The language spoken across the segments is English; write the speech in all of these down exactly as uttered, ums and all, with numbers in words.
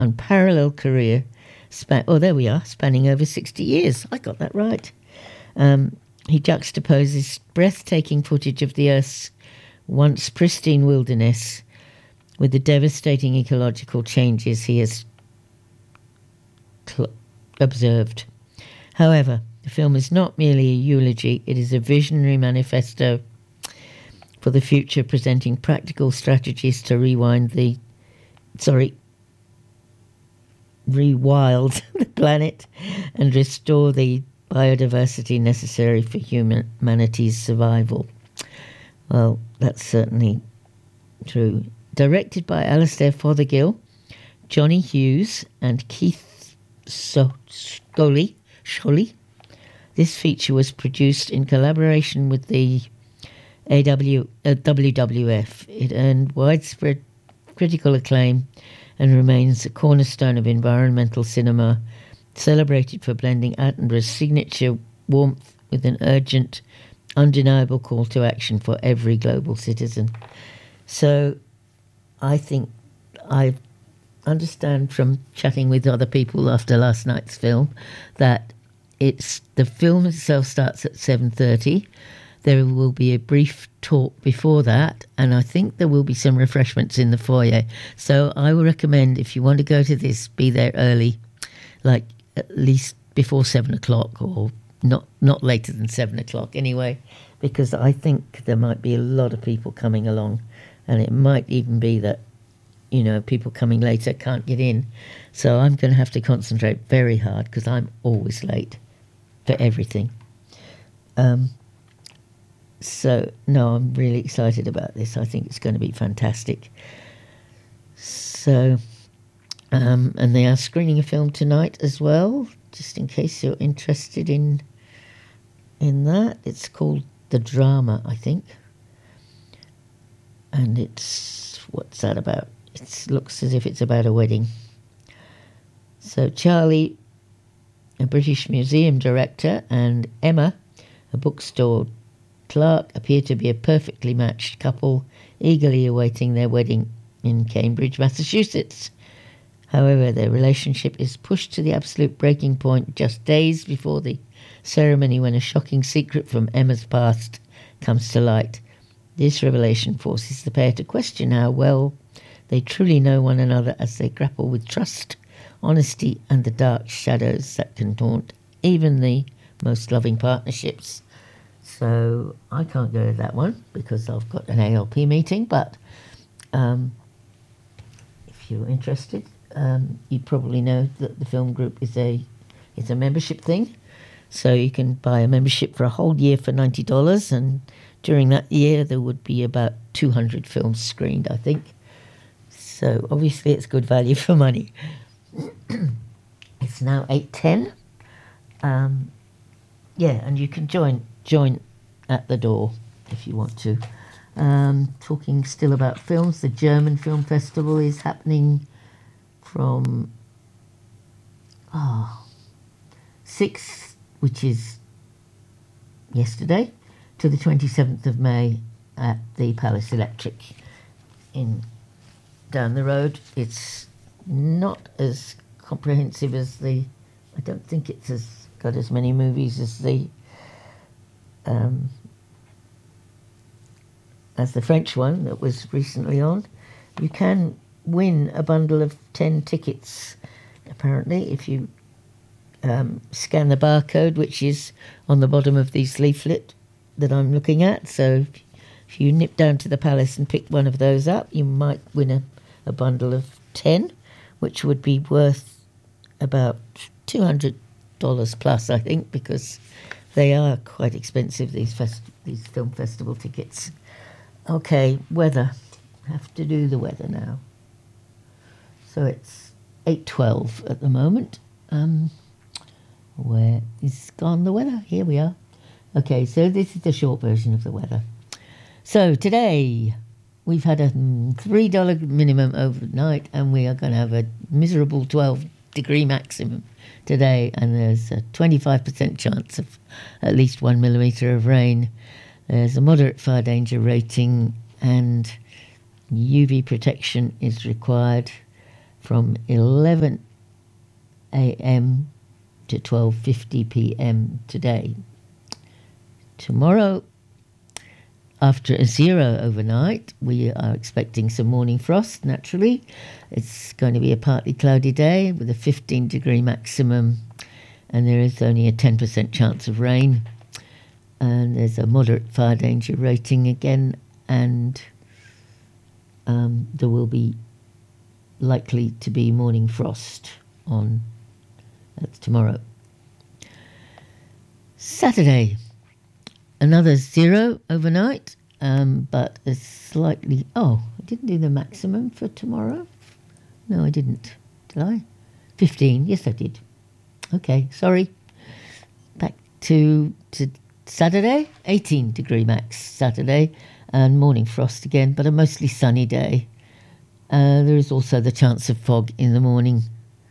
unparalleled career, span- oh, there we are, spanning over sixty years. I got that right. Um, he juxtaposes breathtaking footage of the Earth's once pristine wilderness with the devastating ecological changes he has cl- observed. However, the film is not merely a eulogy, it is a visionary manifesto for the future, presenting practical strategies to rewind the, sorry, rewild the planet and restore the biodiversity necessary for human- humanity's survival. Well, that's certainly true. Directed by Alastair Fothergill, Johnny Hughes and Keith so- Scully, Scully, this feature was produced in collaboration with the A W, uh, W W F. It earned widespread critical acclaim and remains a cornerstone of environmental cinema, celebrated for blending Attenborough's signature warmth with an urgent, undeniable call to action for every global citizen. So I think I understand from chatting with other people after last night's film that it's the film itself starts at seven thirty. There will be a brief talk before that, and I think there will be some refreshments in the foyer. So I would recommend, if you want to go to this, be there early, like at least before seven o'clock, or not not later than seven o'clock anyway, because I think there might be a lot of people coming along, and it might even be that, you know, people coming later can't get in. So I'm going to have to concentrate very hard, because I'm always late for everything. Um, so, no, I'm really excited about this. I think it's going to be fantastic. So, um, and they are screening a film tonight as well, just in case you're interested in in that. It's called The Drama, I think. And it's, what's that about? It looks as if it's about a wedding. So Charlie, a British museum director, and Emma, a bookstore clerk, appear to be a perfectly matched couple, eagerly awaiting their wedding in Cambridge, Massachusetts. However, their relationship is pushed to the absolute breaking point just days before the ceremony, when a shocking secret from Emma's past comes to light. This revelation forces the pair to question how well they truly know one another, as they grapple with trust, honesty, and the dark shadows that can taunt even the most loving partnerships. So I can't go to that one because I've got an A L P meeting, but um, if you're interested, um, you probably know that the film group is a it's a membership thing. So you can buy a membership for a whole year for ninety dollars, and during that year there would be about two hundred films screened, I think. So obviously it's good value for money. It's now eight ten. Um, yeah, and you can join join at the door if you want to. Um, talking still about films, the German Film Festival is happening from oh, sixth, which is yesterday, to the twenty-seventh of May at the Palace Electric in down the road. It's not as comprehensive as the, I don't think it's as got as many movies as the um, as the French one that was recently on. You can win a bundle of ten tickets, apparently, if you um, scan the barcode, which is on the bottom of this leaflet that I'm looking at. So if, if you nip down to the Palace and pick one of those up, you might win a, a bundle of ten, which would be worth about two hundred dollars plus, I think, because they are quite expensive, these fest- these film festival tickets. Okay, weather. Have to do the weather now. So it's eight twelve at the moment. Um, where is gone the weather? Here we are. Okay, so this is the short version of the weather. So today we've had a three dollars minimum overnight, and we are going to have a miserable twelve degree maximum today, and there's a twenty-five percent chance of at least one millimetre of rain. There's a moderate fire danger rating, and U V protection is required. from eleven a m to twelve fifty p m today. Tomorrow, after a zero overnight, we are expecting some morning frost, naturally. It's going to be a partly cloudy day with a fifteen degree maximum, and there is only a ten percent chance of rain. And there's a moderate fire danger rating again, and um, there will be likely to be morning frost on that's tomorrow. Saturday, another zero overnight, um, but a slightly... Oh, I didn't do the maximum for tomorrow. No, I didn't. Did I? fifteen. Yes, I did. Okay, sorry. Back to to Saturday. eighteen degree max Saturday, and morning frost again, but a mostly sunny day. Uh, there is also the chance of fog in the morning.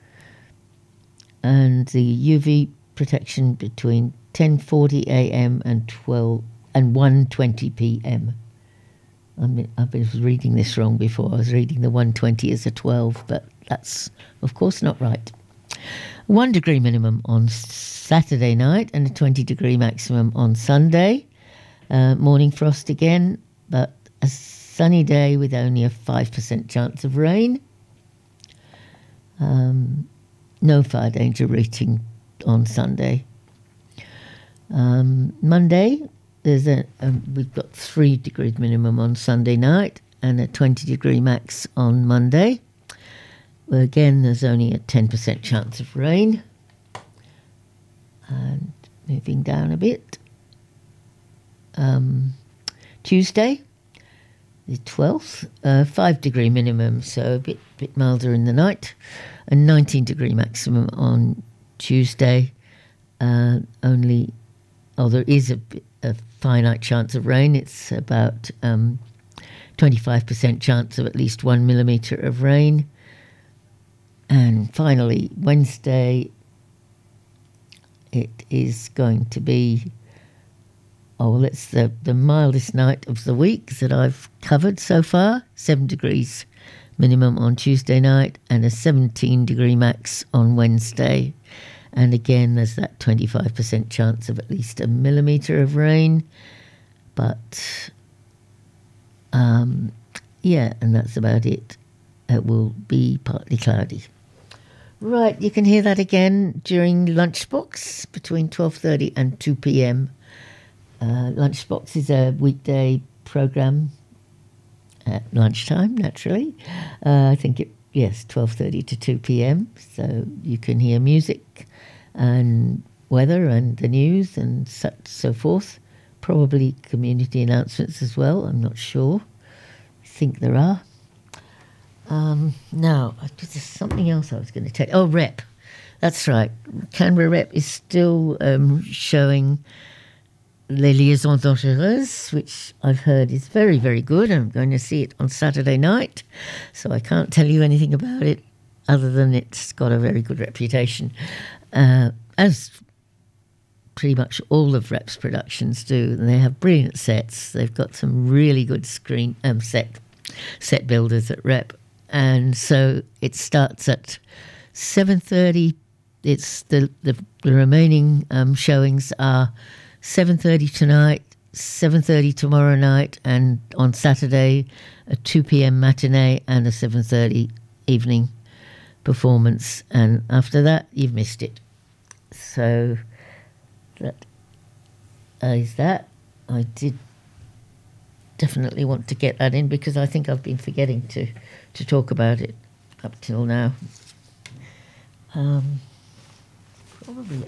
And the U V protection between ten forty a m and twelve and one twenty p m. I mean, I've been reading this wrong before. I was reading the one twenty as a twelve, but that's of course not right. One degree minimum on Saturday night and a twenty degree maximum on Sunday. Uh, morning frost again, but a sunny day with only a five percent chance of rain. Um, no fire danger rating on Sunday. Um, Monday, there's a, a we've got three degrees minimum on Sunday night and a twenty degree max on Monday. Well, again, there's only a ten percent chance of rain. And moving down a bit. Um, Tuesday, the twelfth, uh, five degree minimum, so a bit bit milder in the night, a nineteen degree maximum on Tuesday. Uh, only, oh, there is a, a finite chance of rain. It's about um, twenty-five percent chance of at least one millimetre of rain. And finally, Wednesday, it is going to be, oh, well, it's the, the mildest night of the week that I've covered so far. Seven degrees minimum on Tuesday night and a seventeen degree max on Wednesday. And again, there's that twenty-five percent chance of at least a millimetre of rain. But, um, yeah, and that's about it. It will be partly cloudy. Right, you can hear that again during Lunchbox between twelve thirty and two p m. Uh, Lunchbox is a weekday programme at lunchtime, naturally. Uh, I think it, yes, twelve thirty to two p m. So you can hear music and weather and the news and such so forth. Probably community announcements as well, I'm not sure. I think there are. Um, now, there's something else I was going to tell you. Oh, Rep. That's right. Canberra Rep is still um, showing Les Liaisons Dangereuses, which I've heard is very, very good. I'm going to see it on Saturday night, so I can't tell you anything about it other than it's got a very good reputation, uh, as pretty much all of Rep's productions do. And they have brilliant sets. They've got some really good screen um, set set builders at Rep. And so it starts at seven thirty. It's the, the, the remaining um, showings are seven thirty tonight, seven thirty tomorrow night, and on Saturday a two p m matinee and a seven thirty evening performance. And after that, you've missed it. So that is that. I did definitely want to get that in because I think I've been forgetting to, to talk about it up till now. Um, probably,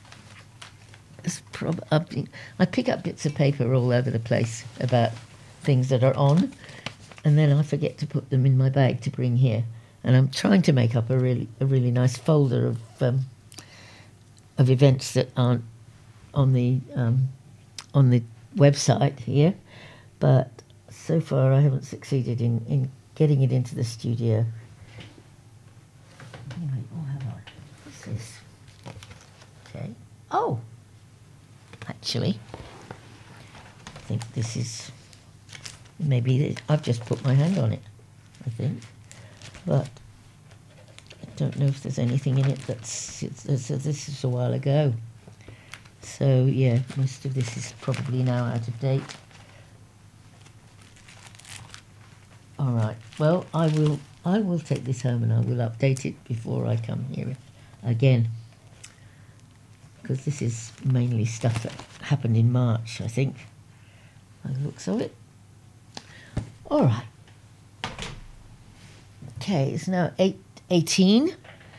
it's prob- I pick up bits of paper all over the place about things that are on, and then I forget to put them in my bag to bring here. And I'm trying to make up a really a really nice folder of um, of events that aren't on the um, on the website here. But so far I haven't succeeded in, in getting it into the studio. Anyway, oh, hang on. What's this? Okay. Oh! Actually, I think this is... Maybe this, I've just put my hand on it, I think. But don't know if there's anything in it that's, it's, it's, this is a while ago. So yeah, most of this is probably now out of date. All right, well, I will, I will take this home and I will update it before I come here again. Because this is mainly stuff that happened in March, I think, by the looks of it. All right. Okay, it's now eight eighteen.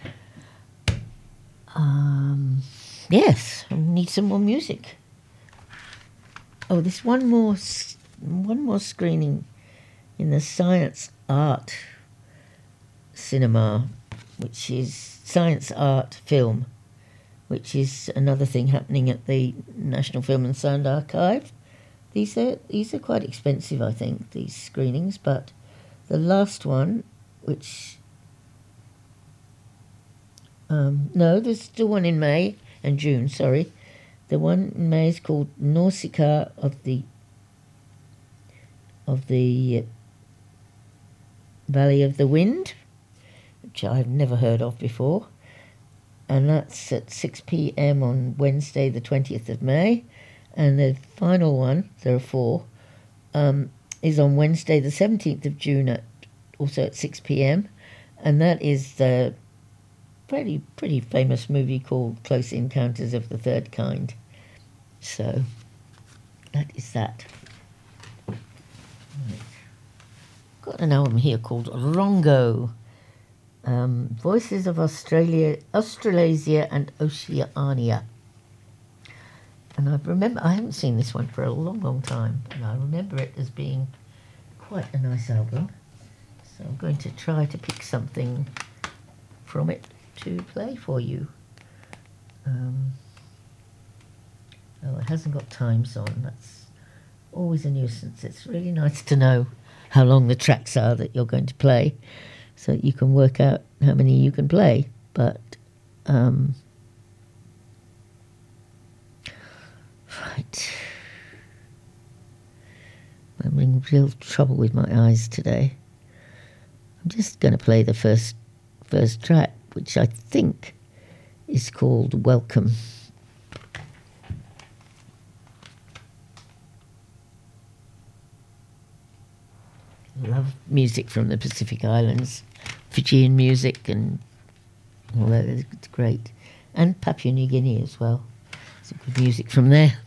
Um, yes, I need some more music. Oh, there's one more, one more screening in the Science Art Cinema, which is Science Art Film, which is another thing happening at the National Film and Sound Archive. These are these are quite expensive, I think, these screenings, but the last one, which um, no, there's still one in May and June. Sorry, the one in May is called Nausicaa of the of the Valley of the Wind, which I've never heard of before. And that's at six p m on Wednesday the twentieth of May. And the final one, there are four, um, is on Wednesday the seventeenth of June, at also at six p m. And that is the pretty, pretty famous movie called Close Encounters of the Third Kind. So that is that. Right. Got an album here called Rongo. Um, Voices of Australia, Australasia and Oceania. And I remember, I haven't seen this one for a long, long time, and I remember it as being quite a nice album. So I'm going to try to pick something from it to play for you. Um, oh, it hasn't got times on. That's always a nuisance. It's really nice to know how long the tracks are that you're going to play, so that you can work out how many you can play. But, um, right. I'm having real trouble with my eyes today. I'm just going to play the first, first track, which I think is called Welcome. Love music from the Pacific Islands, Fijian music and all that, it's great. And Papua New Guinea as well. Some good music from there.